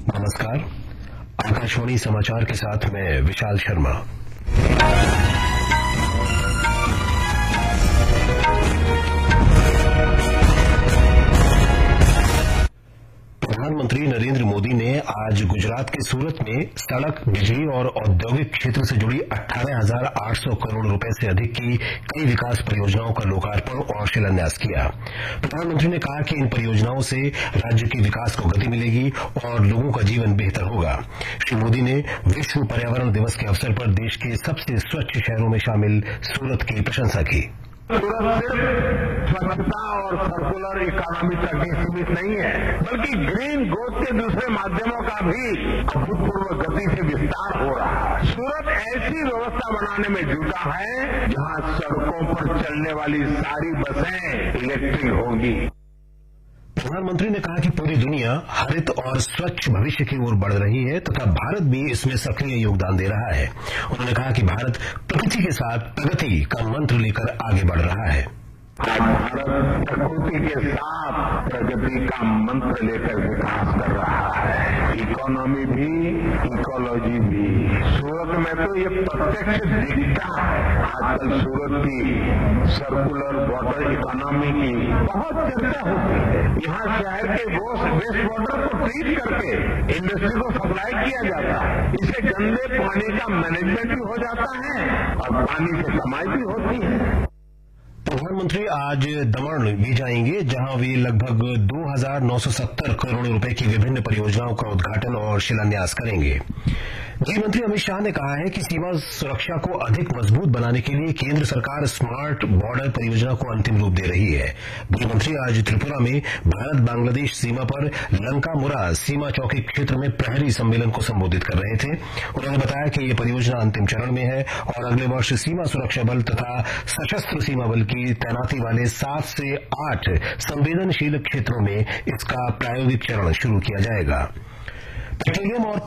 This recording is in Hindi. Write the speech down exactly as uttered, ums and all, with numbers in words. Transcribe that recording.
नमस्कार, आकाशवाणी समाचार के साथ मैं विशाल शर्मा। प्रधानमंत्री नरेंद्र मोदी ने आज गुजरात के सूरत में सड़क, बिजली और औद्योगिक क्षेत्र से जुड़ी अठारह हजार आठ सौ करोड़ रुपए से अधिक की कई विकास परियोजनाओं का लोकार्पण और शिलान्यास किया। प्रधानमंत्री ने कहा कि इन परियोजनाओं से राज्य के विकास को गति मिलेगी और लोगों का जीवन बेहतर होगा। श्री मोदी ने विश्व पर्यावरण दिवस के अवसर पर देश के सबसे स्वच्छ शहरों में शामिल सूरत की प्रशंसा की। सूरत सिर्फ स्वच्छता और सर्कुलर इकोनॉमी तक ही सीमित नहीं है, बल्कि ग्रीन ग्रोथ के दूसरे माध्यमों का भी अभूतपूर्व गति से विस्तार हो रहा है। सूरत ऐसी व्यवस्था बनाने में जुटा है जहां सड़कों पर चलने वाली सारी बसें इलेक्ट्रिक होंगी। प्रधानमंत्री ने कहा कि पूरी दुनिया हरित और स्वच्छ भविष्य की ओर बढ़ रही है तथा भारत भी इसमें सक्रिय योगदान दे रहा है। उन्होंने कहा कि भारत प्रकृति के साथ प्रगति का मंत्र लेकर आगे बढ़ रहा है। आज भारत प्रकृति के साथ प्रगति का मंत्र लेकर विकास कर रहा है। इकोनॉमी भी, इकोलॉजी भी। सूरत में तो ये प्रत्यक्ष दिखता है। आजकल सूरत की सर्कुलर वाटर इकोनॉमी की बहुत चर्चा होती है। यहाँ शहर के वेस्ट वाटर को ट्रीट करके इंडस्ट्री को सप्लाई किया जाता है। इससे गंदे पानी का मैनेजमेंट भी हो जाता है और पानी से कमाई भी होती है। प्रधानमंत्री आज दमन भी जाएंगे, जहां वे लगभग दो हजार नौ सौ सत्तर करोड़ रुपए की विभिन्न परियोजनाओं का उद्घाटन और शिलान्यास करेंगे। गृह मंत्री अमित शाह ने कहा है कि सीमा सुरक्षा को अधिक मजबूत बनाने के लिए केंद्र सरकार स्मार्ट बॉर्डर परियोजना को अंतिम रूप दे रही है। गृह मंत्री आज त्रिपुरा में भारत बांग्लादेश सीमा पर लंकामुरा सीमा चौकी क्षेत्र में प्रहरी सम्मेलन को संबोधित कर रहे थे। उन्होंने बताया कि ये परियोजना अंतिम चरण में है और अगले वर्ष सीमा सुरक्षा बल तथा सशस्त्र सीमा बल की तैनाती वाले सात से आठ संवेदनशील क्षेत्रों में इसका प्रायोगिक चरण शुरू किया जाएगा। पेट्रोलियम और